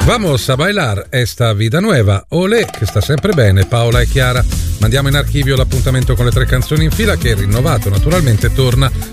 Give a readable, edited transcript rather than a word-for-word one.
Vamos a bailar esta vida nueva, olè, che sta sempre bene, Paola e Chiara. Mandiamo in archivio l'appuntamento con le 3 canzoni in fila che, rinnovato naturalmente, torna